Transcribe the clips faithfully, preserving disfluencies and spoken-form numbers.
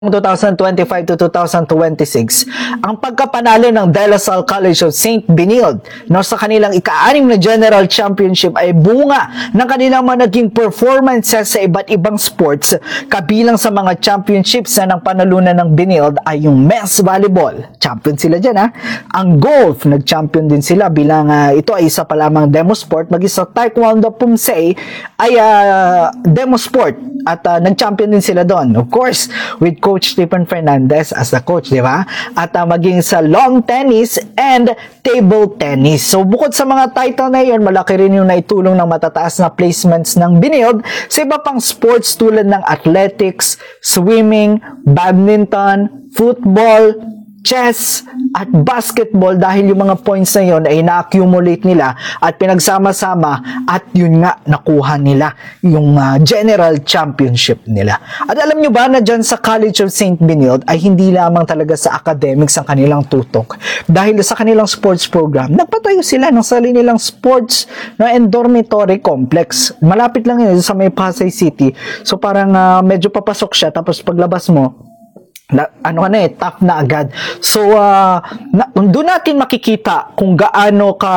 twenty twenty-five to twenty twenty-six, ang pagkapanalo ng De La Salle College of Saint Benilde no, sa kanilang ika-anim na General Championship ay bunga ng kanilang mga naging performances sa iba't ibang sports. Kabilang sa mga championships na ng panalunan ng Benilde ay yung men's volleyball. Champion sila dyan, ha? Ang golf, nag-champion din sila bilang uh, ito ay isa pa lamang demo sport. Maging sa Taekwondo Pumsei ay uh, demo sport at uh, nag-champion din sila doon. Of course, with Coach Stephen Fernandez as the coach, di ba? At uh, maging sa lawn tennis and table tennis. So, bukod sa mga title na yun, malaki rin yung naitulong ng matataas na placements ng Benilde sa iba pang sports tulad ng athletics, swimming, badminton, football, chess, at basketball dahil yung mga points na yun ay na-accumulate nila at pinagsama-sama at yun nga nakuha nila yung uh, general championship nila. At alam nyo ba na dyan sa College of Saint Benilde ay hindi lamang talaga sa academics ang kanilang tutok. Dahil sa kanilang sports program, nagpatayo sila ng sarili nilang sports no, and dormitory complex. Malapit lang yun sa may Pasay City. So parang uh, medyo papasok siya tapos paglabas mo, na, ano ka na eh, tough na agad. So, uh, na, doon natin makikita kung gaano ka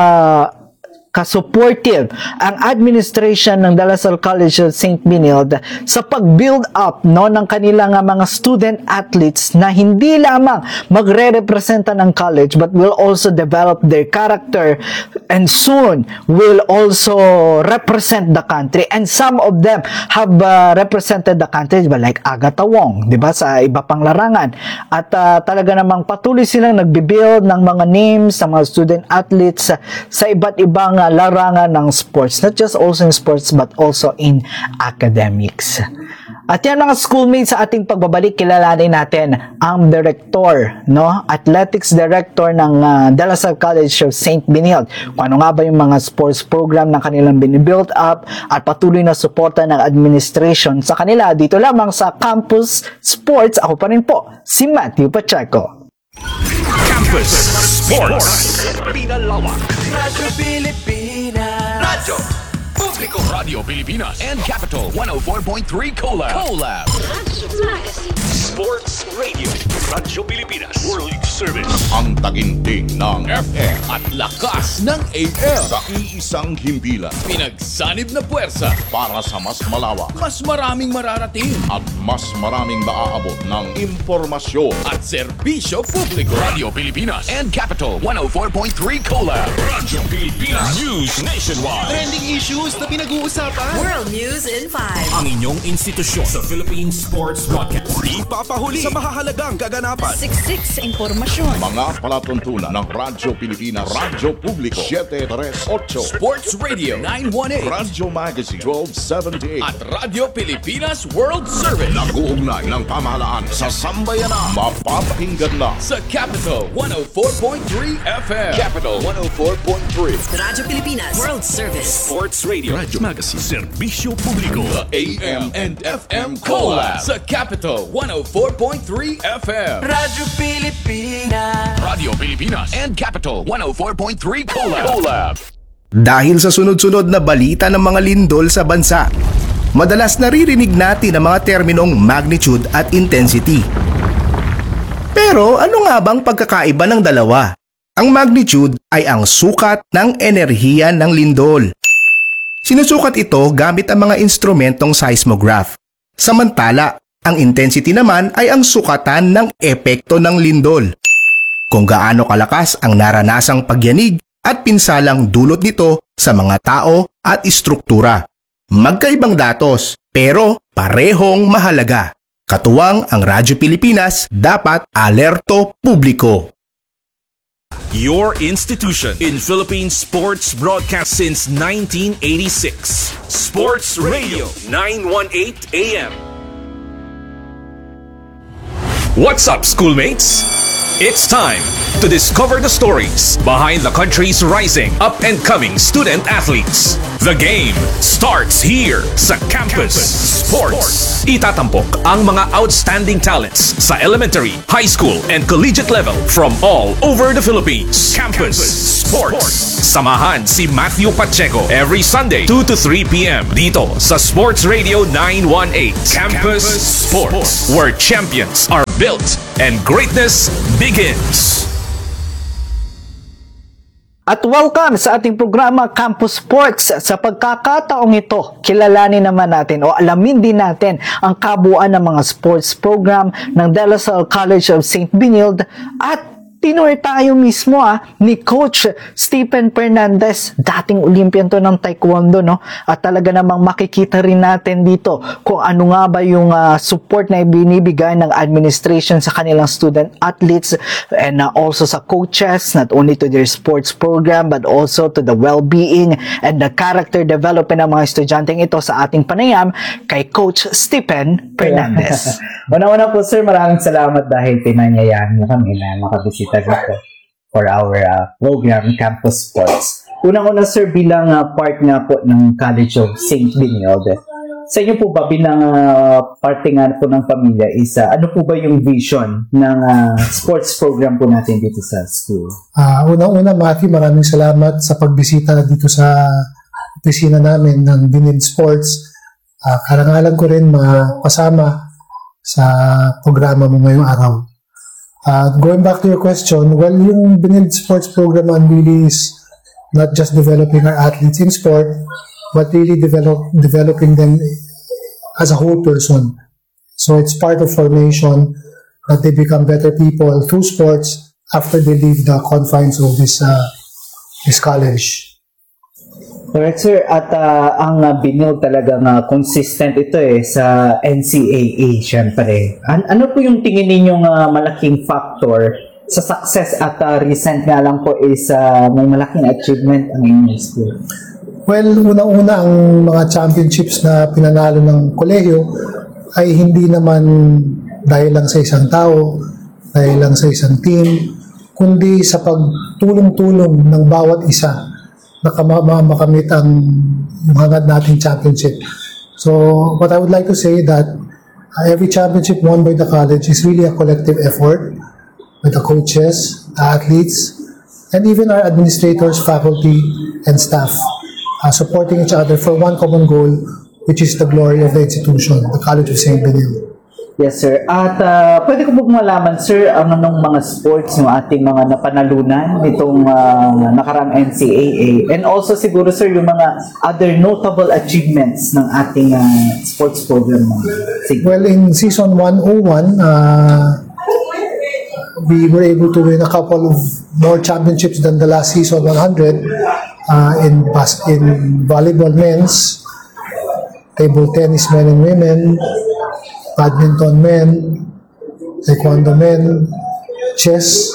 ka-supportive ang administration ng De La Salle College of Saint Benilde sa pag-build up no, ng kanilang uh, mga student athletes na hindi lamang magre-representa ng college but will also develop their character and soon will also represent the country, and some of them have uh, represented the country, diba? Like Agatha Wong, diba? Sa iba pang larangan. At uh, talaga namang patuloy silang nagbibuild ng mga names ng mga student athletes uh, sa iba't ibang uh, larangan ng sports, not just also in sports but also in academics. At yan mga schoolmates, sa ating pagbabalik, kilalanin natin ang director, no? Athletics director ng uh, De La Salle College of Saint Benilde. Kung ano nga ba yung mga sports program na kanilang binibuild up at patuloy na suporta ng administration sa kanila dito lamang sa Campus Sports. Ako pa rin po, si Matthew Pacheco. Campus Sports. Pinalawak. Radyo Pilipinas. Radyo Publiko. Radio Pilipinas and Capital one oh four point three Collab. Collab. Sports Radio. Radyo Pilipinas. World Service. Ang taginting ng F M at lakas ng A M. sa iisang himpilan Pinagsanib na puwersa para sa mas malawak mas maraming mararating at mas maraming maaabot ng impormasyon. at serbisyo publiko. Radio Pilipinas and Capital one oh four point three Collab. Radyo Pilipinas. News nationwide. Trending issues na pinag-uusapan. World News in five. Ang inyong institusyon sa Philippine Sports Broadcast. Di papahuli sa mahahalagang kaganapan. Siksik sa impormasyon. Mga palatuntunan ng Radyo Pilipinas, Radyo Publiko seven thirty-eight, Sports Radio nine eighteen Radyo Magazine twelve seventy-eight, at Radio Pilipinas World Service nag-uugnay ng pamahalaan sa sambayanan. Mapapakinggan na sa Capital one oh four point three F M. Capital one oh four point three. Radyo Pilipinas World Service. Sports Radio. Radyo Magazine. Serbisyo publiko. The A M and F M Collab sa Capital one oh four point three F M. Radyo Pilipinas. Radio Pilipinas and Capital one oh four point three Collab. Collab. Dahil sa sunod-sunod na balita ng mga lindol sa bansa, madalas naririnig natin ang mga terminong magnitude at intensity. Pero ano nga bang pagkakaiba ng dalawa? Ang magnitude ay ang sukat ng enerhiya ng lindol. Sinusukat ito gamit ang mga instrumentong seismograph. Samantala, ang intensity naman ay ang sukatan ng epekto ng lindol. Kung gaano kalakas ang naranasang pagyanig at pinsalang dulot nito sa mga tao at istruktura. Magkaibang datos, pero parehong mahalaga. Katuwang ang Radyo Pilipinas, dapat alerto publiko. Your institution in Philippine Sports Broadcast since nineteen eighty-six. Sports Radio nine eighteen A M. What's up, schoolmates? It's time to discover the stories behind the country's rising up-and-coming student athletes. The game starts here sa Campus Sports. Itatampok ang mga outstanding talents sa elementary, high school, and collegiate level from all over the Philippines. Campus Sports. Samahan si Matthew Pacheco every Sunday two to three p.m. dito sa Sports Radio nine one eight. Campus Sports, where champions are built and greatness begins. At welcome sa ating programa Campus Sports. Sa pagkakataong ito, kilalanin naman natin o alamin din natin ang kabuuan ng mga sports program ng De La Salle College of Saint Benilde at tinur tayo mismo ah, ni Coach Stephen Fernandez, dating Olympian to ng Taekwondo, no? At talaga namang makikita rin natin dito kung ano nga ba yung uh, support na ibinibigay ng administration sa kanilang student athletes and uh, also sa coaches, not only to their sports program but also to the well-being and the character development ng mga estudyanteng ito sa ating panayam kay Coach Stephen Fernandez. Una-una po sir, maraming salamat dahil pinanyayahan mo kami na makabisita dito for our uh, program Campus Sports. Unang-una sir, bilang uh, part nga po ng College of Saint Benilde, sa inyo po ba bilang uh, parte nga po ng pamilya is uh, ano po ba yung vision ng uh, sports program po natin dito sa school? Uh, unang-una Matthew, maraming salamat sa pagbisita dito sa opisina namin ng Benilde Sports. Uh, karangalan ko rin mapasama sa programa mo ngayong araw. Uh, going back to your question, well, yung Benilde Sports Program really is not just developing our athletes in sport, but really develop, developing them as a whole person. So it's part of formation that they become better people through sports after they leave the confines of this, uh, this college. Correct sir, at uh, ang uh, Benilde talagang uh, consistent ito eh sa N C A A syempre. An- ano po yung tingin ninyong uh, malaking factor sa success at uh, recent nga lang po is uh, may malaking achievement ang inyong school? Well, unang-una ang mga championships na pinanalo ng kolehiyo ay hindi naman dahil lang sa isang tao, dahil lang sa isang team, kundi sa pagtulong-tulong ng bawat isa na makamit ang hangad nating championship. So, what I would like to say that uh, every championship won by the college is really a collective effort by the coaches, the athletes, and even our administrators, faculty, and staff uh, supporting each other for one common goal, which is the glory of the institution, the College of Saint Benilde. Yes sir. At uh, pwede ko po malaman sir ang anong mga sports yung ating mga napanalunan nitong uh, nakarang N C A A, and also siguro sir yung mga other notable achievements ng ating uh, sports program. Sige. Well, in season one oh one, uh, we were able to win a couple of more championships than the last season one hundred uh, in bas- in volleyball men's, table tennis men and women, badminton men, taekwondo men, chess.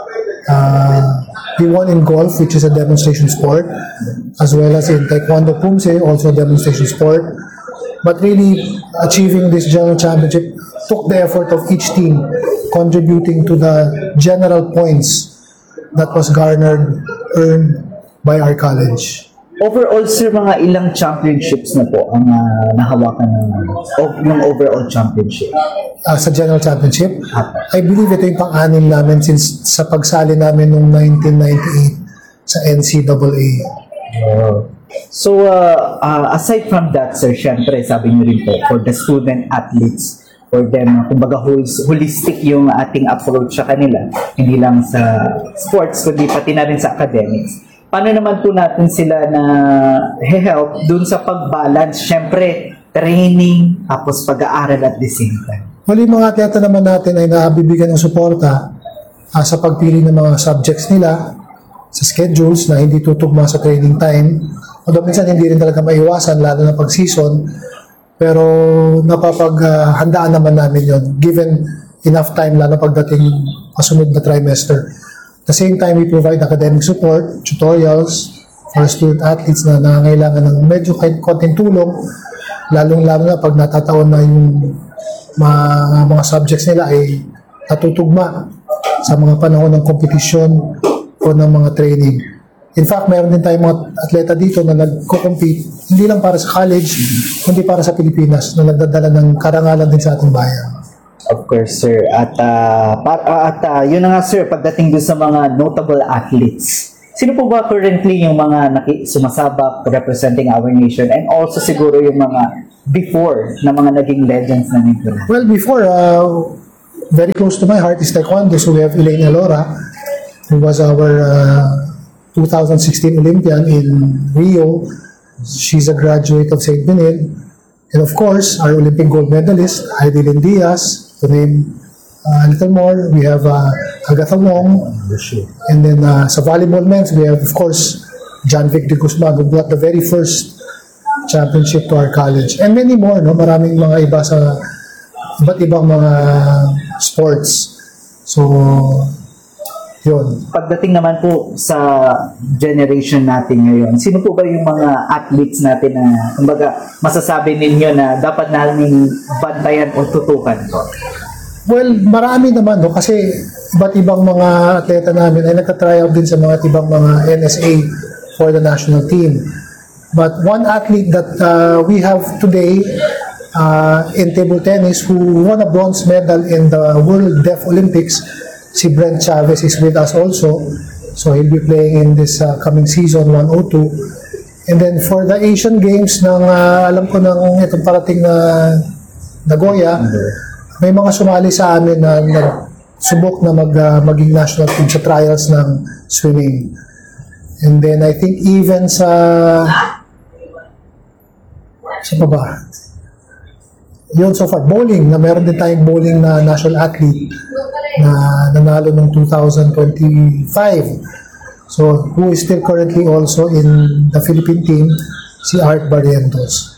Uh, we won in golf, which is a demonstration sport, as well as in taekwondo pumse, also a demonstration sport. But really, achieving this general championship took the effort of each team, contributing to the general points that was garnered, earned by our college. Overall sir, mga ilang championships na po ang uh, nahawakan ng of, yung overall championship? Uh, sa general championship, I believe ito yung pang-anim namin since sa pagsali namin noong nineteen ninety-eight sa N C A A. Oh. So, uh, uh, aside from that sir, syempre sabi niyo rin po, for the student athletes, for them, kumbaga holistic yung ating approach sa kanila, hindi lang sa sports, kundi pati na rin sa academics. Paano naman po natin sila na help dun sa pag-balance, syempre, training, tapos pag-aaral at the same time? Well, yung mga atleta naman natin ay nabibigyan ng suporta uh, sa pagpili ng mga subjects nila, sa schedules na hindi tutugma sa training time. Although minsan hindi rin talaga maiwasan, lalo na pag-season, pero napapaghandaan uh, naman namin yon given enough time, lalo pagdating kasunod na trimester. At the same time, we provide academic support, tutorials for student athletes na nangangailangan ng medyo konting tulong, lalong-lalo na pag natataon na yung mga, mga subjects nila ay natutugma sa mga panahon ng kompetisyon o ng mga training. In fact, mayroon din tayong mga atleta dito na nagko-compete, hindi lang para sa college, kundi para sa Pilipinas, na nagdadala ng karangalan din sa ating bayan. Of course, sir. At, uh, par- uh, at uh, yun na nga, sir, pagdating doon sa mga notable athletes, sino po ba currently yung mga naki- sumasabak representing our nation and also siguro yung mga before na mga naging legends na nito? Well, before, uh, very close to my heart is Taekwondo. So we have Elaine Alora, who was our uh, two thousand sixteen Olympian in Rio. She's a graduate of Saint Benil. And of course, our Olympic gold medalist, Heidelin Diaz, to name uh, a little more. We have uh, Agatha Wong. And then uh, sa volleyball men's, we have, of course, John Vic de Guzman, who brought the very first championship to our college. And many more, no? Maraming mga iba sa iba't ibang mga sports. So, yun. Pagdating naman po sa generation natin ngayon, sino po ba yung mga athletes natin na, kumbaga, masasabi ninyo na dapat namin bantayan o tutukan po? Well, marami naman, no? Kasi iba't ibang mga atleta namin ay nagka-try out din sa mga ibang mga N S A for the national team. But one athlete that uh, we have today uh, in table tennis who won a bronze medal in the World Deaf Olympics, si Brent Chavez is with us also. So he'll be playing in this uh, coming season one oh two. And then for the Asian Games ng uh, alam ko ng itong parating na Nagoya, may mga sumali sa amin na nagsubok na mag, uh, maging national team sa trials ng swimming. And then I think even sa sa pa ba? Yun so far, bowling, na meron din tayong bowling na national athlete na nanalo ng two thousand twenty-five. So, who is still currently also in the Philippine team, si Art Barrientos.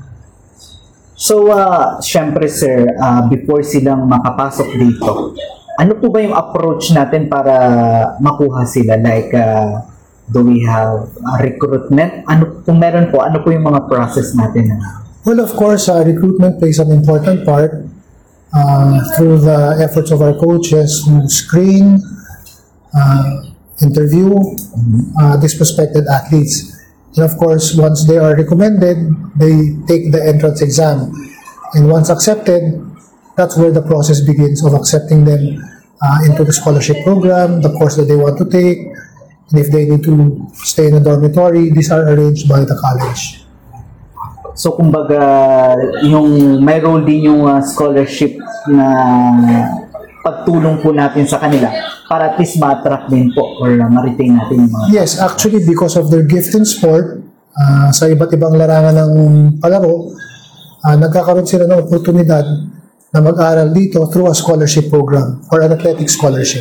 So, uh, syempre sir, uh, before silang makapasok dito, ano po ba yung approach natin para makuha sila? Like, uh, do we have uh, recruitment? Ano, kung meron po, ano po yung mga process natin? Well, of course, uh, recruitment plays an important part uh, through the efforts of our coaches who screen, uh, interview uh, these prospective athletes. And of course, once they are recommended, they take the entrance exam. And once accepted, that's where the process begins of accepting them uh, into the scholarship program, the course that they want to take, and if they need to stay in a dormitory, these are arranged by the college. So, kumbaga, yung may role din yung uh, scholarship na pagtulong po natin sa kanila para at least ma-attract din po or uh, ma-retain natin yung mga... Yes, actually, because of their gift in sport, uh, sa iba't ibang larangan ng palaro, uh, nagkakaroon sila ng oportunidad na mag-aral dito through a scholarship program or an athletic scholarship.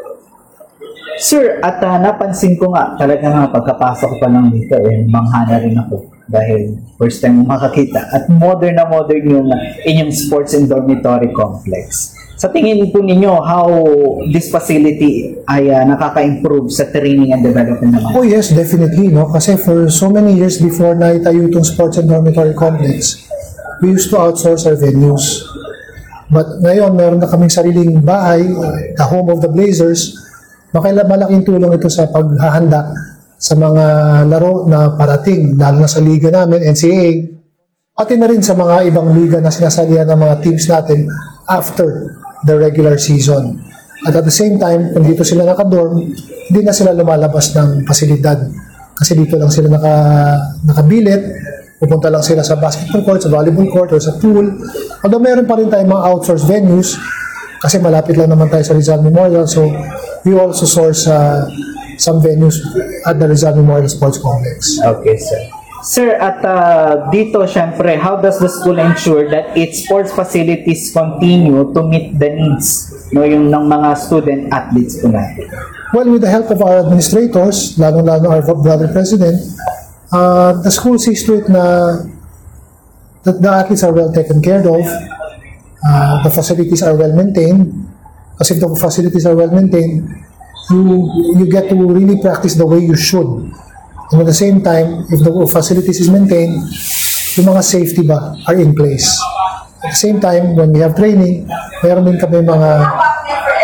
Sir, at uh, napansin ko nga, talaga nga pagkapasok ko pa lang dito, eh, manghana rin ako dahil first time makakita at modern na modern yung inyong sports and dormitory complex. Sa tingin po ninyo, how this facility ay uh, nakaka-improve sa training and development naman? Oh yes, definitely. No? Kasi for so many years before na itayo itong sports and dormitory complex, we used to outsource our venues. But ngayon, meron na kaming sariling bahay, the home of the Blazers. Makaila malaking tulong ito sa paghahanda sa mga laro na parating, lalo na sa liga namin, N C A A, pati na rin sa mga ibang liga na sinasalihan ng mga teams natin after the regular season. At at the same time, kung dito sila nakadorm, hindi na sila lumalabas ng pasilidad. Kasi dito lang sila naka, nakabilit, pupunta lang sila sa basketball court, sa volleyball court, or sa pool. Although meron pa rin tayong mga outsourced venues, kasi malapit lang naman tayo sa Rizal Memorial, so we also source uh, some venues at the Rizal Memorial Sports Complex. Okay, sir. Sir, at uh, dito, syempre, how does the school ensure that its sports facilities continue to meet the needs no, yung ng mga student athletes po natin? Well, with the help of our administrators, lalo-lalo our brother president, uh, the school sees to it na that the athletes are well taken care of, uh, the facilities are well maintained. Kasi if the facilities are well maintained, you you get to really practice the way you should. And at the same time, if the facilities is maintained, yung mga safety ba are in place. At the same time, when we have training, mayroon din kami mga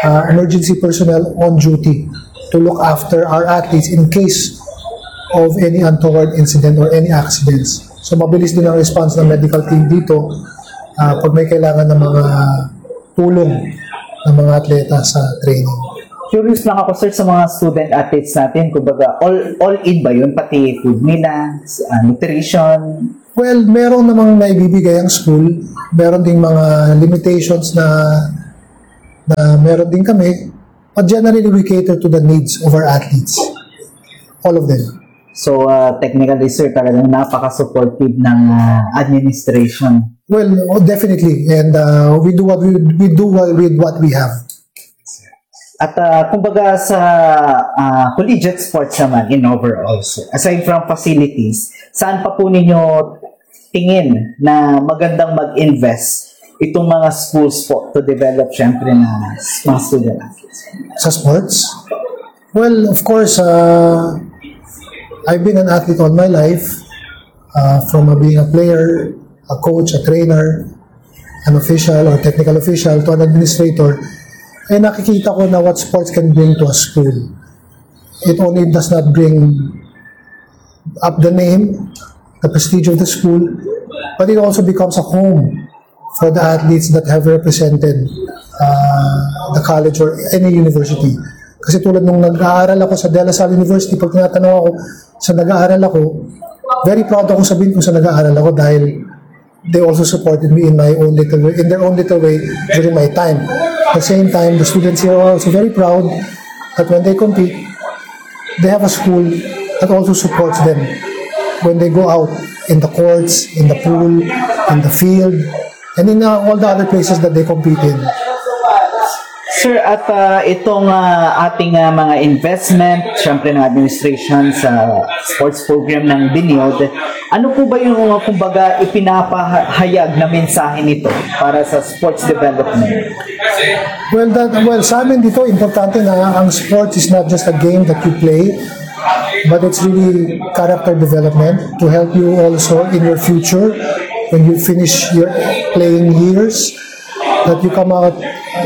uh, emergency personnel on duty to look after our athletes in case of any untoward incident or any accidents. So mabilis din ang response ng medical team dito uh, pag may kailangan ng mga tulong ng mga atleta sa training. Curious lang ako, sir, sa mga student athletes natin, kumbaga, all, all in ba yun? Pati food nila, uh, nutrition? Well, meron namang naibibigay ang school. Meron ding mga limitations na na meron din kami. But generally, we cater to the needs of our athletes. All of them. So, uh, technically, sir, talagang napaka-supportive ng uh, administration. Well, oh, definitely. And uh, we do what we, we do with what we have. At uh, kumbaga sa uh, collegiate sports naman in overall, sir, aside from facilities, saan pa po ninyo tingin na magandang mag-invest itong mga schools po to develop syempre na mga student athletes? Sa sports? Well, of course, uh, I've been an athlete all my life, uh, from uh, being a player, a coach, a trainer, an official or technical official to an administrator. Eh nakikita ko na what sports can bring to a school. It only does not bring up the name, the prestige of the school, but it also becomes a home for the athletes that have represented uh, the college or any university. Kasi tulad nung nag-aaral ako sa De La Salle University, pag tinatanong ako sa nag-aaral ako, very proud ako sabihin kung sa nag-aaral ako dahil they also supported me in my own little way, in their own little way during my time. At the same time, the students here are also very proud that when they compete, they have a school that also supports them when they go out in the courts, in the pool, in the field, and in uh, all the other places that they compete in. Sir, at uh, itong uh, ating uh, mga investment, syempre ng administration sa sports program ng BINIOD, ano po ba yung uh, kumbaga ipinapahayag na mensahe nito para sa sports development? Well, that, well, sa amin dito, importante na ang sports is not just a game that you play, but it's really character development to help you also in your future when you finish your playing years, that you come out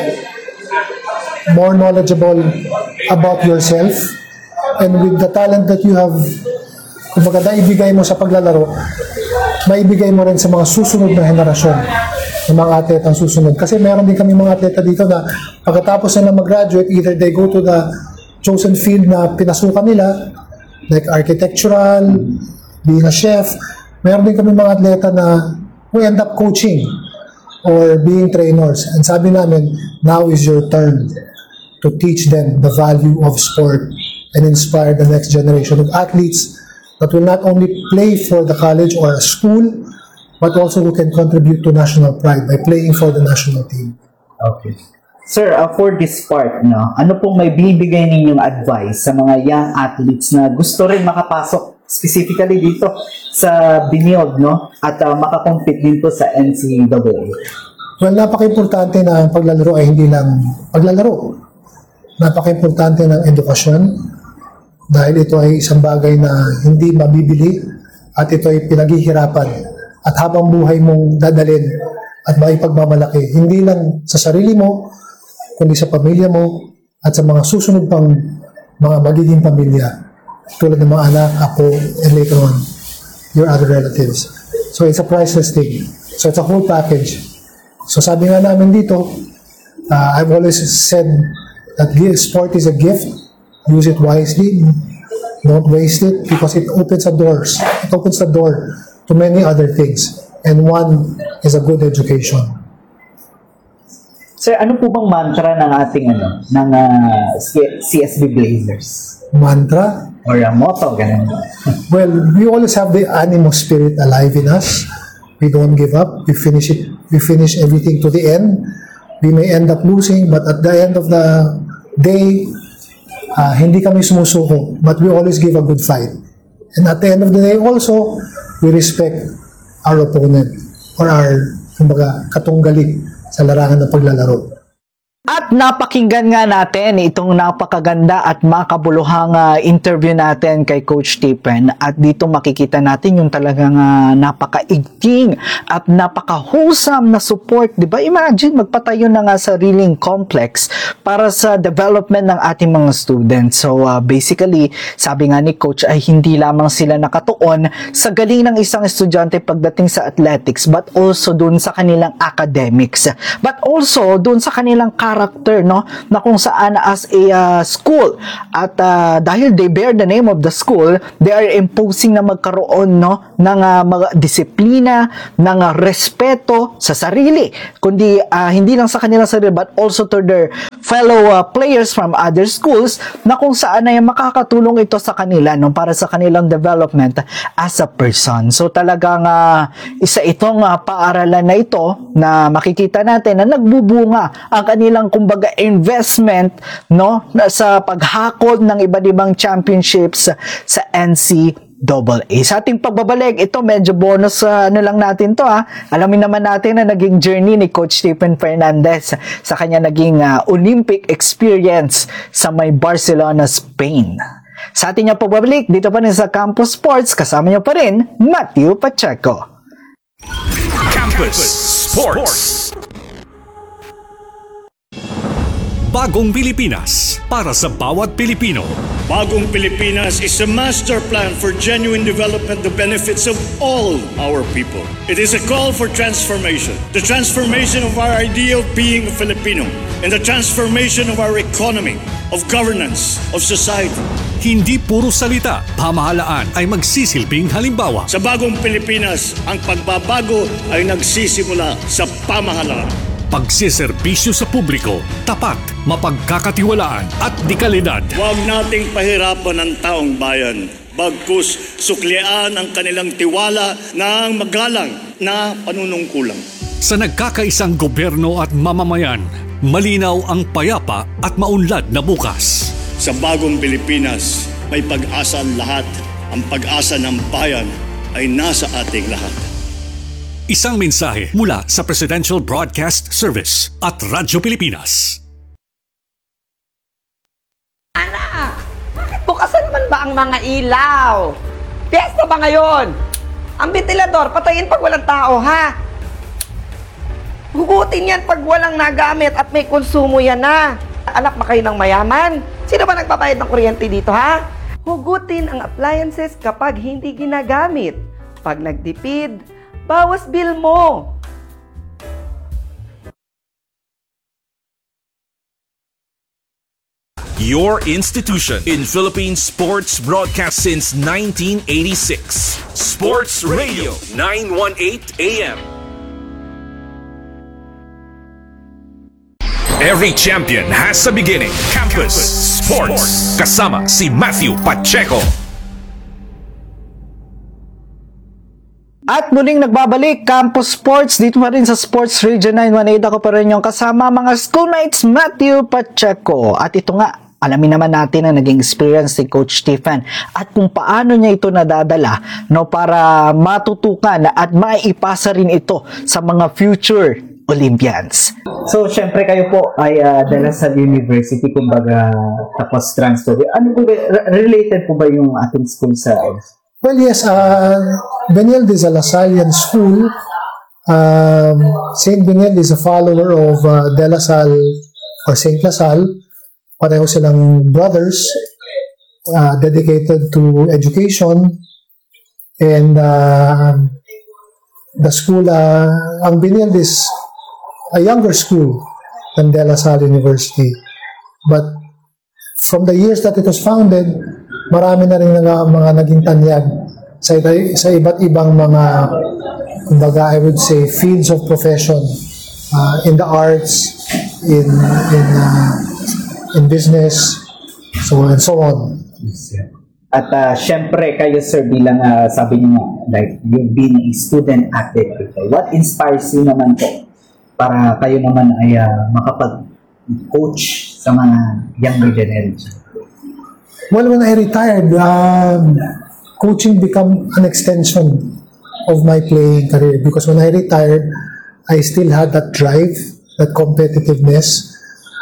more knowledgeable about yourself, and with the talent that you have, kumbaga naibigay mo sa paglalaro, maibigay mo rin sa mga susunod na henerasyon ng mga atletang susunod. Kasi meron din kami mga atleta dito na pagkatapos na mag-graduate, either they go to the chosen field na pinasukan nila, like architectural, being a chef. Meron din kami mga atleta na we end up coaching or being trainers. And sabi namin, now is your turn to teach them the value of sport and inspire the next generation of athletes that will not only play for the college or a school, but also who can contribute to national pride by playing for the national team. Okay. Sir, uh, for this part, no, ano pong may bibigay ninyong advice sa mga young athletes na gusto rin makapasok specifically dito sa BINIOD, no, at uh, makakompete dito sa N C A A? Well, napaka-importante na ang paglalaro ay hindi lang paglalaro. Napaka-importante ng edukasyon dahil ito ay isang bagay na hindi mabibili at ito ay pinaghihirapan at habang buhay mong dadalhin at maipagmamalaki hindi lang sa sarili mo kundi sa pamilya mo at sa mga susunod pang mga magiging pamilya tulad ng mga anak, apo, and later on your other relatives. So it's a priceless thing. So it's a whole package. So sabi nga namin dito, uh, I've always said that sport is a gift. Use it wisely. Don't waste it because it opens the doors. It opens the door to many other things. And one is a good education. Sir, ano po bang mantra ng ating ano, ng uh, C S B Blazers? Mantra? Or a motto, ganun. Well, we always have the animal spirit alive in us. We don't give up. We finish it. We finish everything to the end. We may end up losing, but at the end of the day, uh, hindi kami sumusuko, but we always give a good fight. And at the end of the day also, we respect our opponent or our, kumbaga, katunggali sa larangan ng paglalaro. At napakinggan nga natin itong napakaganda at makabuluhang uh, interview natin kay Coach Stephen, at dito makikita natin yung talagang uh, napakaigting at napakahusam na support, di ba? Imagine magpatayo na nga sariling complex para sa development ng ating mga students. So uh, basically, sabi nga ni Coach ay hindi lamang sila nakatuon sa galing ng isang estudyante pagdating sa athletics, but also dun sa kanilang academics, but also dun sa kanilang character, no, na kung saan as a uh, school, at uh, dahil they bear the name of the school, they are imposing na magkaroon, no, ng uh, mga disiplina, ng uh, respeto sa sarili, kundi uh, hindi lang sa kanilang sarili but also to their fellow uh, players from other schools, na kung saan ay makakatulong ito sa kanila, no, para sa kanilang development as a person. So talagang uh, isa itong uh, paaralan na ito na makikita natin na nagbubunga ang kanilang kumbaga investment, no, sa paghakot ng iba't ibang championships sa N C A A. Sa ating pagbabalik, ito medyo bonus uh, ano lang natin to ha. Alamin naman natin na naging journey ni Coach Stephen Fernandez sa kanya naging uh, Olympic experience sa may Barcelona, Spain. Sa ating pagbabalik, dito pa rin sa Campus Sports, kasama niyo pa rin Matthew Pacheco. Campus Sports. Bagong Pilipinas para sa bawat Pilipino. Bagong Pilipinas is a master plan for genuine development, the benefits of all our people. It is a call for transformation. The transformation of our idea of being a Filipino and the transformation of our economy, of governance, of society. Hindi puro salita, pamahalaan ay magsisilbing halimbawa. Sa Bagong Pilipinas, ang pagbabago ay nagsisimula sa pamahalaan. Pagsiservisyo sa publiko, tapat, mapagkakatiwalaan at dekalidad. Huwag nating pahirapan ang taong bayan. Bagkus suklian ang kanilang tiwala ng magalang na panunungkulan. Sa nagkakaisang gobyerno at mamamayan, malinaw ang payapa at maunlad na bukas. Sa Bagong Pilipinas, may pag-asa ang lahat. Ang pag-asa ng bayan ay nasa ating lahat. Isang mensahe mula sa Presidential Broadcast Service at Radyo Pilipinas. Anak, bakit bukasan naman ba ang mga ilaw? Piyesta ba ngayon? Ang ventilador, patayin pag walang tao, ha? Hugutin yan pag walang nagamit at may konsumo yan na. Anak ba kayo ng mayaman? Sino ba nagbabayad ng kuryente dito, ha? Hugutin ang appliances kapag hindi ginagamit. Pag nagtipid, bawas bill mo. Your institution in Philippine sports broadcast since nineteen eighty-six. Sports Radio nine eighteen A M. Every champion has a beginning. Campus Sports. Kasama si Matthew Pacheco. At muling nagbabalik Campus Sports dito pa rin sa Sports Radio nine eighteen. Ako pa rin yung kasama mga schoolmates Matthew Pacheco. At ito nga, alamin naman natin ang naging experience ni Coach Stephen at kung paano niya ito nadadala, no, para matutukan at maipasa rin ito sa mga future Olympians. So, syempre kayo po ay uh, De La Salle University, kumbaga tapos transfer. Ano po ba, related po ba yung ating school sa... Well, yes, uh, Benilde is a Lasallian school. Um, Saint Benilde is a follower of uh, De La Salle or Saint La Salle. Pareho silang brothers, uh, dedicated to education. And uh, the school, uh, ang Benilde is a younger school than De La Salle University. But from the years that it was founded, marami na rin nga mga naging tanyag sa, sa iba't ibang mga, kumbaga, I would say, fields of profession, uh, in the arts, in in uh, in business, so on and so on. At uh, syempre kayo sir, bilang uh, sabi niyo, like you've been a student athlete before. What inspires you naman po para kayo naman ay uh, makapag-coach sa mga younger generation? Well, when I retired, um, coaching became an extension of my playing career because when I retired, I still had that drive, that competitiveness.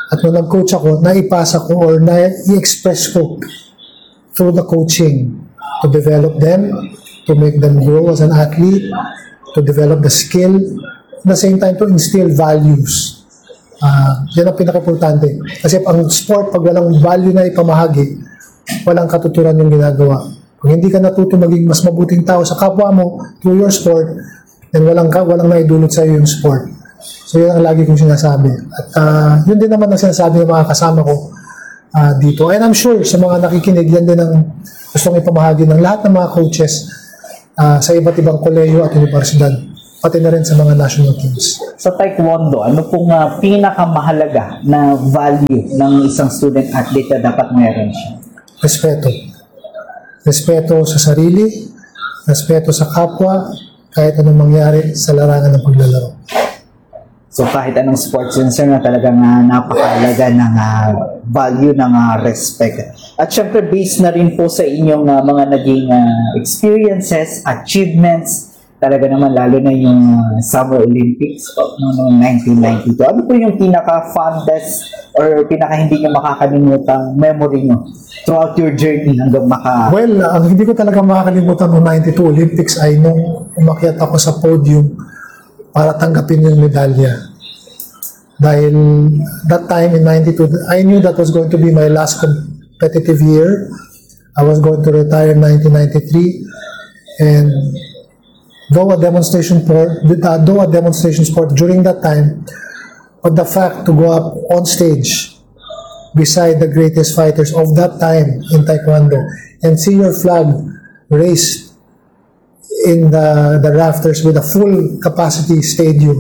At nung nag-coach ako, naipasa ko or na-i-express ko through the coaching to develop them, to make them grow as an athlete, to develop the skill, at the same time to instill values. Uh, yan ang pinaka-importante. Kasi ang sport, pag walang value na ipamahagi, walang katuturan yung ginagawa. Kung hindi ka natuto maging mas mabuting tao sa kapwa mo through your sport, then walang, ka, walang naidulot sa iyo yung sport. So yun ang lagi kong sinasabi. At uh, yun din naman ang sinasabi ng mga kasama ko uh, dito. And I'm sure sa mga nakikinig, yan din ang gustong ipamahagi ng lahat ng mga coaches uh, sa iba't ibang kolehiyo at universidad, pati na rin sa mga national teams. Sa Taekwondo, ano pong uh, pinakamahalaga na value ng isang student athlete na dapat meron siya? Respeto. Respeto sa sarili, respeto sa kapwa, kahit anong mangyari sa larangan ng paglalaro. So kahit anong sports yun, sir, na talagang uh, napakahalaga ng uh, value ng uh, respect. At syempre, based na rin po sa inyong uh, mga naging uh, experiences, achievements, talaga naman lalo na yung uh, Summer Olympics noong no, nineteen ninety-two. Ano po yung pinaka-fondest or pinaka-hindi nyo makakalimutang memory nyo throughout your journey hanggang maka... Well, ang uh, hindi ko talaga makakalimutan noong ninety-two Olympics ay nung umakyat ako sa podium para tanggapin yung medalya. Dahil that time in ninety-two, I knew that was going to be my last competitive year. I was going to retire in nineteen ninety-three. And though a demonstration sport, uh, though a demonstration sport during that time, but the fact to go up on stage beside the greatest fighters of that time in Taekwondo and see your flag raised in the the rafters with a full capacity stadium,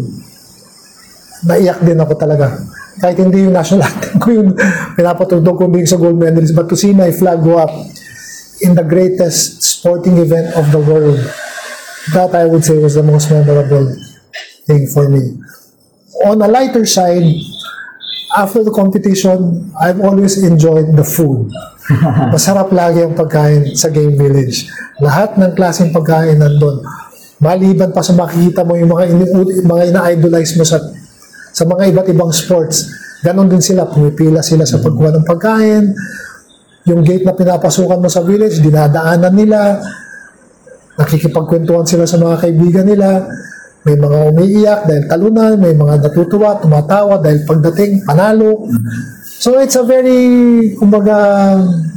naiyak din ako talaga. Kahit hindi yung national anthem ko yung pinapatugtog ko being sa gold medalist, but to see my flag go up in the greatest sporting event of the world, that I would say was the most memorable thing for me. On a lighter side, after the competition, I've always enjoyed the food. Masarap lagi ang pagkain sa Game Village. Lahat ng klaseng pagkain nandun. Maliban pa sa makikita mo yung mga, ini- mga ina-idolize mo sa, sa mga iba't ibang sports. Ganon din sila. Pumipila sila sa pagkuha ng pagkain. Yung gate na pinapasukan mo sa village, dinadaanan nila. Nakikipagkwentuhan sila sa mga kaibigan nila. May mga umiiyak dahil talunan, may mga natutuwa, tumatawa dahil pagdating, panalo. So it's a very, kumbaga,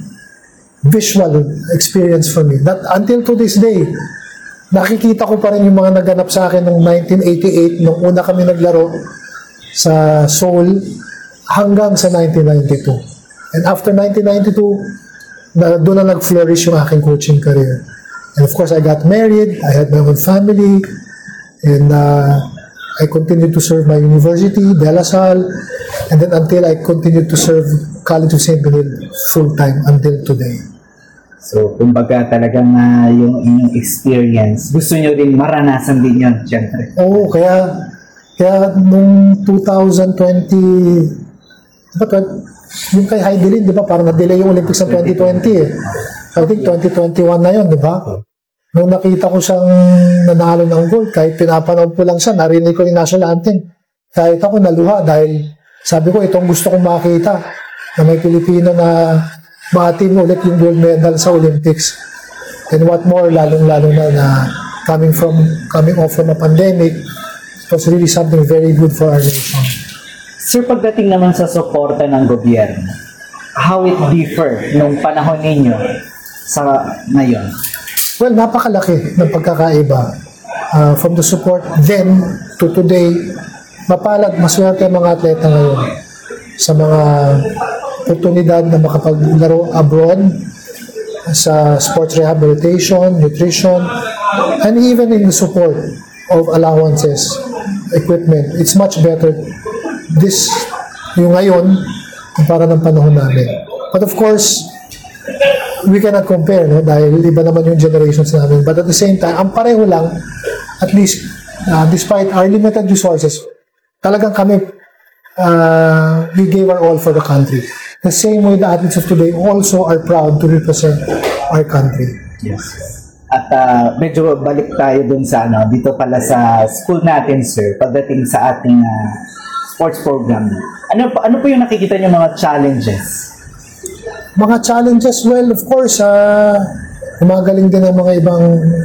visual experience for me. That until to this day, nakikita ko pa rin yung mga naganap sa akin noong nineteen eighty-eight, nung una kami naglaro sa Seoul, hanggang sa nineteen ninety-two. And after nineteen ninety-two, na, doon na nag-flourish yung aking coaching career. And of course, I got married, I had my own family, and uh, I continued to serve my university, De La Salle, and then until I continued to serve College of Saint Benilde full-time until today. So, kumbaga talagang uh, yung inyong experience, gusto nyo rin maranasan din yun, syempre. Oo, kaya, kaya nung twenty twenty, diba, yung kay Heidelin, di ba, parang na-delay yung Olympics ng twenty twenty eh. I think twenty twenty-one na yun, di ba? Nung nakita ko siyang nanalo ng gold, kahit pinapanood ko lang siya, narinig ko yung national anthem. Kahit ako naluha dahil sabi ko, itong gusto kong makita na may Pilipino na maatim ulit yung gold medal sa Olympics. And what more, lalong-lalo na na coming from coming off from a pandemic, it was really something very good for our nation. Sir, pagdating naman sa suporta ng gobyerno, how it differ nung panahon ninyo sa ngayon? Well, napakalaki ng pagkakaiba. Uh, from the support then to today, mapalad, maswerte ang mga atleta ngayon sa mga oportunidad na makapaglaro abroad, sa sports rehabilitation, nutrition, and even in the support of allowances, equipment. It's much better this, yung ngayon, kumpara ng panahon namin. But of course, we cannot compare, no? Dahil iba naman yung generations namin. But at the same time, ang pareho lang, at least, uh, despite our limited resources, talagang kami, uh, we gave our all for the country. The same way the athletes of today also are proud to represent our country. Yes. At uh, medyo balik tayo dun sa ano, dito pala sa school natin, sir, pagdating sa ating uh, sports program. Ano pa- ano po yung nakikita niyo mga challenges? Mga challenges, well, of course, uh, gumagaling din ang mga ibang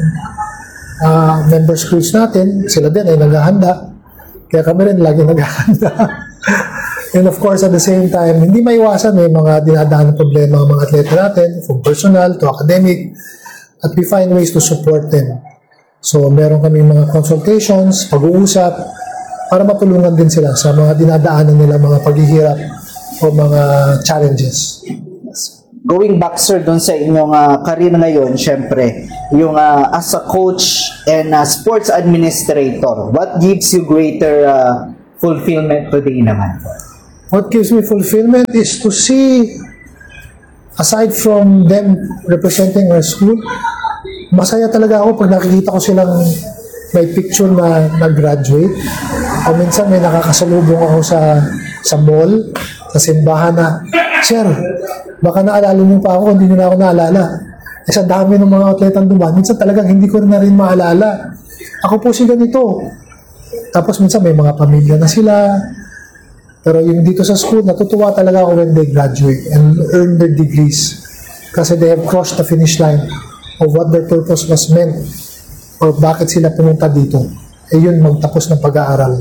uh, member schools natin. Sila din ay naghahanda. Kaya kami rin lagi naghahanda. And of course, at the same time, hindi maiwasan may mga dinadaan ng problema ang mga atleta natin, from personal to academic, at we find ways to support them. So, meron kami mga consultations, pag-uusap, para matulungan din sila sa mga dinadaanan nila, mga paghihirap o mga challenges. Going back, sir, doon sa inyong uh, career ngayon, syempre, yung uh, as a coach and uh, sports administrator, what gives you greater uh, fulfillment today naman? What gives me fulfillment is to see, aside from them representing our school, masaya talaga ako pag nakikita ko silang may picture na nag-graduate. O minsan may nakakasalubong ako sa sa mall, sa simbahan na, Sir, baka naalala niyo pa ako, hindi niyo na ako naalala. Eh, sa dami ng mga atletang dumaan, minsan talagang hindi ko na rin maalala. Ako po si ganito. Tapos minsan may mga pamilya na sila. Pero yung dito sa school, natutuwa talaga ako when they graduate and earn their degrees. Kasi they have crossed the finish line of what their purpose was meant or bakit sila pumunta dito. Eh yun, magtapos ng pag-aaral.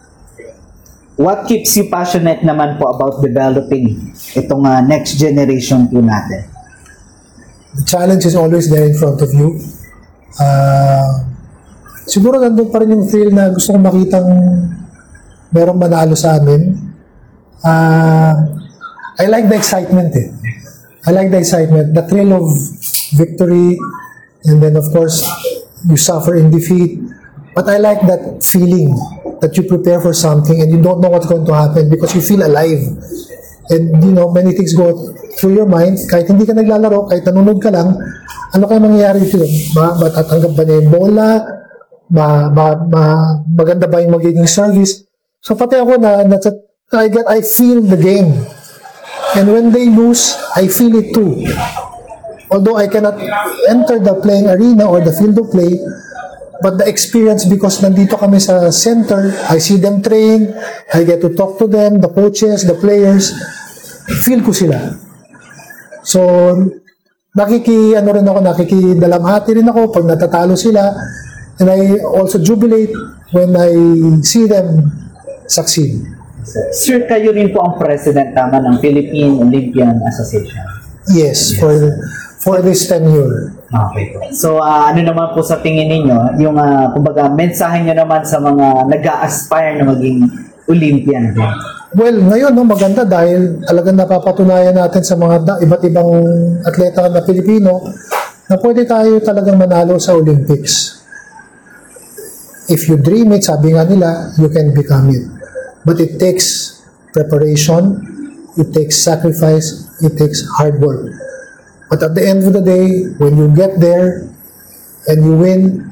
What keeps you passionate naman po about developing itong uh, next generation po natin? The challenge is always there in front of you. Uh, siguro nandun pa rin yung thrill na gusto kong makitang merong manalo sa amin. Uh, I like the excitement eh. I like the excitement, the thrill of victory, and then of course, you suffer in defeat. But I like that feeling that you prepare for something and you don't know what's going to happen because you feel alive. And you know, many things go through your mind. Kahit hindi ka naglalaro, kahit nanonood ka lang, ano kaya mangyayari dito? Ma matatanggap ba niya yung bola? Ma ma ma maganda ba yung magiging service? So pati ako na, na I get I feel the game. And when they lose, I feel it too. Although I cannot enter the playing arena or the field of play, but the experience, because nandito kami sa center, I see them train, I get to talk to them, the coaches, the players, feel ko sila. So, nakiki, ano rin ako, nakikidalamhati rin ako pag natatalo sila, and I also jubilate when I see them succeed. Sir, kayo rin po ang president tama ng Philippine Olympian Association. Yes, yes. for for this tenure. Okay po. So, uh, ano naman po sa tingin ninyo, yung, uh, kumbaga, mensahe nyo naman sa mga nag-a-aspire na maging Olympian din? Well, ngayon, no, maganda dahil talagang napapatunayan natin sa mga da- iba't ibang atleta na Pilipino na pwede tayo talagang manalo sa Olympics. If you dream it, sabi nga nila, you can become it. But it takes preparation, it takes sacrifice, it takes hard work. But at the end of the day, when you get there and you win,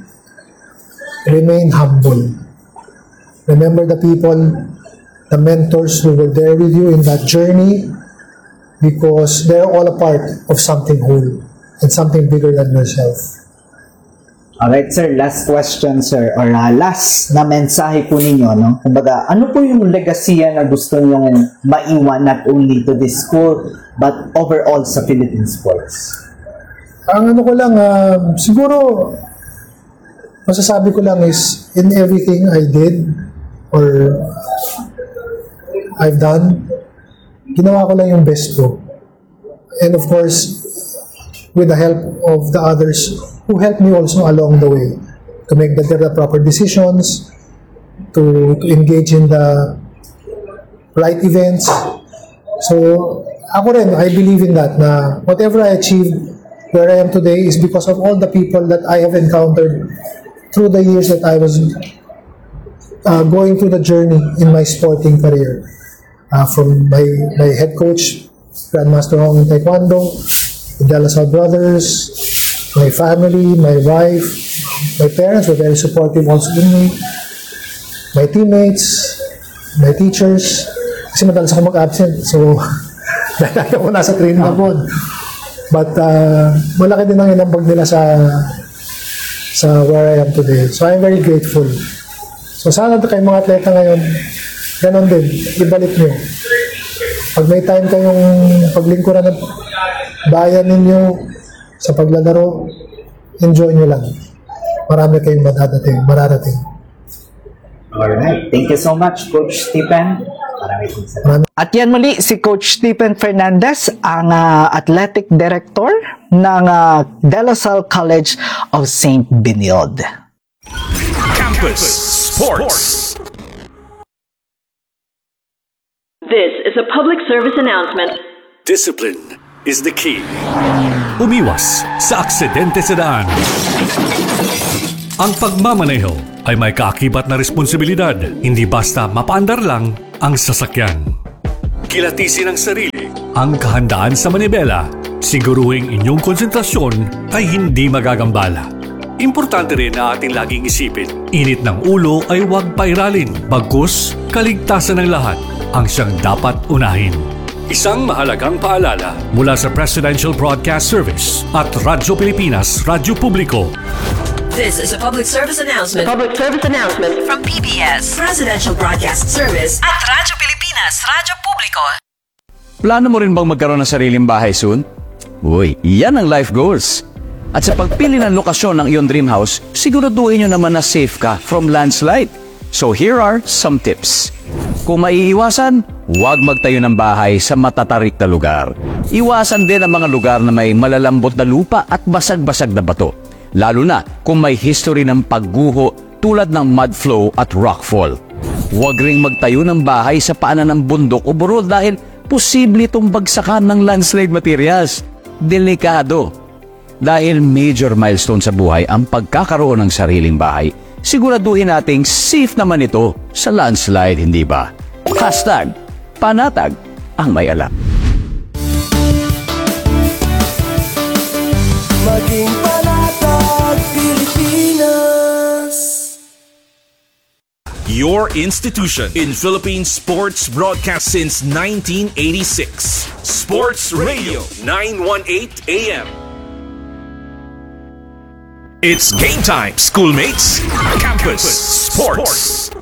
remain humble. Remember the people, the mentors who were there with you in that journey, because they're all a part of something whole and something bigger than yourself. Alright, sir. Last question, sir. Or uh, last na mensahe po ninyo, no? Kumbaga, ano po yung legacy na gusto nyo maiwan not only to this school, but overall sa Philippine sports? Ang ano ko lang, uh, siguro, masasabi ko lang is, in everything I did, or I've done, ginawa ko lang yung best ko. And of course, with the help of the others who helped me also along the way to make the, the proper decisions, to, to engage in the right events. So, ako rin, I believe in that, na whatever I achieved where I am today is because of all the people that I have encountered through the years that I was uh, going through the journey in my sporting career. Uh, from my, my head coach, Grandmaster Hong in Taekwondo, the De La Salle brothers, my family, my wife, my parents were very supportive also in me, my teammates, my teachers, kasi madalas ako mag-absent, so dahil ako nasa training ako. But uh, malaki din ang inambag nila sa sa where I am today. So I'm very grateful. So sana kayong mga atleta ngayon, ganon din, ibalik nyo. Pag may time kayong paglingkuran ng bayan ninyo sa paglalaro, enjoy nyo lang. Marami kayong madadating, mararating. Alright. Thank you so much, Coach Stephen. Maraming salamat. At yan muli si Coach Stephen Fernandez, ang uh, Athletic Director ng uh, De La Salle College of Saint Benilde. Campus Sports. This is a public service announcement. Discipline is the key. Umiwas sa aksidente sa daan. Ang pagmamaneho ay may kaakibat na responsibilidad, hindi basta mapaandar lang ang sasakyan. Kilatisin ang sarili. Ang kahandaan sa manibela, siguruhing inyong konsentrasyon ay hindi magagambala. Importante rin na ating laging isipin. Init ng ulo ay huwag pairalin, bagkus kaligtasan ng lahat ang siyang dapat unahin. Isang mahalagang paalala mula sa Presidential Broadcast Service at Radyo Pilipinas, Radyo Publiko. This is a public service announcement. Public service announcement From P B S, Presidential Broadcast Service at Radyo Pilipinas, Radyo Publiko. Plano mo rin bang magkaroon ng sariling bahay soon? Uy, yan ang life goals. At sa pagpili ng lokasyon ng iyong dream house, siguraduhin nyo naman na safe ka from landslide. So here are some tips. Kung maiiwasan, huwag magtayo ng bahay sa matatarik na lugar. Iwasan din ang mga lugar na may malalambot na lupa at basag-basag na bato. Lalo na kung may history ng pagguho tulad ng mud flow at rockfall. Huwag ring magtayo ng bahay sa paanan ng bundok o burol dahil posible itong bagsakan ng landslide materials. Delikado. Dahil major milestone sa buhay ang pagkakaroon ng sariling bahay, siguraduhin nating safe naman ito sa landslide, hindi ba? Hashtag, panatag ang may alam. Maging panatag, Pilipinas. Your institution in Philippine sports broadcast since nineteen eighty-six. Sports Radio nine eighteen A M. It's game time, schoolmates. Campus Sports.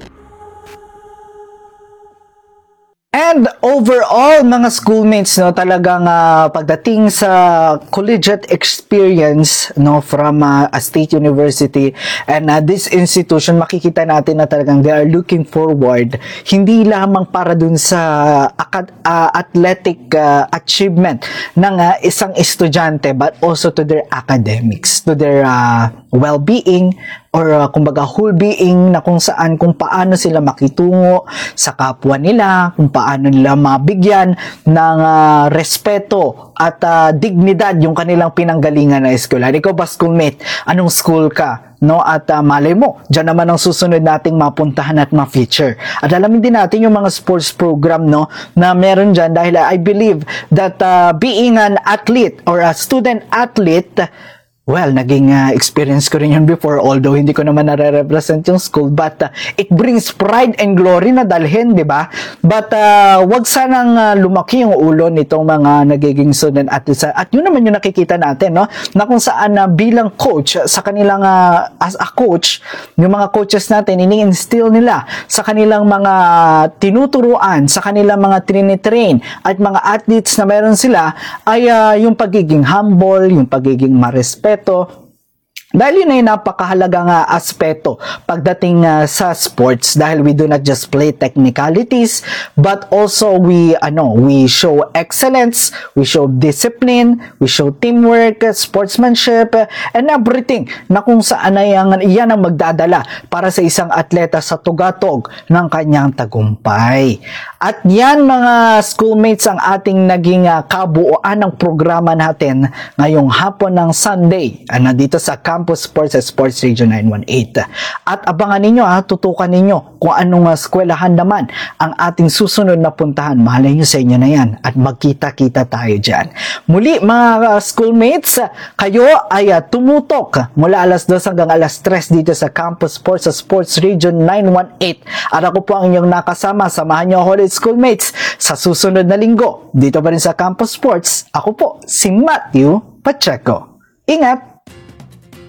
And overall, mga schoolmates, no, talagang uh, pagdating sa collegiate experience, no, from uh, a state university and uh, this institution, makikita natin na talagang they are looking forward, hindi lamang para dun sa acad- uh, athletic uh, achievement ng uh, isang estudyante, but also to their academics, to their uh, well-being, or uh, kumbaga whole being, na kung saan, kung paano sila makitungo sa kapwa nila, kung paano nila mabigyan ng uh, respeto at uh, dignidad yung kanilang pinanggalingan na eskwela. Ikaw ba, schoolmate? Anong school ka? No? At uh, malay mo, dyan naman ang susunod nating mapuntahan at ma-feature. At alamin din natin yung mga sports program, no, na meron dyan, dahil I believe that uh, being an athlete or a student athlete, well, naging uh, experience ko rin yun before, although hindi ko naman nare-represent yung school, but uh, it brings pride and glory na dalhin, di ba? But uh, wag sanang uh, lumaki yung ulo nitong mga nagiging student athletes. At yun naman yung nakikita natin, no? Na kung saan uh, bilang coach, sa kanilang, uh, as a coach, yung mga coaches natin, ini-instill nila sa kanilang mga tinuturuan, sa kanilang mga trinitrain, at mga athletes na meron sila, ay uh, yung pagiging humble, yung pagiging marespeto. Dahil yun ay napakahalagang uh, aspeto pagdating uh, sa sports, dahil we do not just play technicalities, but also we ano we show excellence, we show discipline, we show teamwork, sportsmanship, and everything na kung saan ay ang, yan ang magdadala para sa isang atleta sa tugatog ng kanyang tagumpay. At yan, mga schoolmates, ang ating naging uh, kabuuan ng programa natin ngayong hapon ng Sunday, uh, nandito sa Campus Sports at Sports Radio nine eighteen. At abangan ninyo, ha, tutukan ninyo kung anong uh, eskwelahan naman ang ating susunod na puntahan. Mahalay nyo sa inyo na yan at magkita-kita tayo dyan. Muli, mga uh, schoolmates, kayo ay uh, tumutok mula alas dos hanggang alas tres dito sa Campus Sports at Sports Radio nine eighteen. At ako po ang inyong nakasama. Samahan nyo ako, schoolmates, sa susunod na linggo dito pa rin sa Campus Sports. Ako po si Matthew Pacheco. Ingat!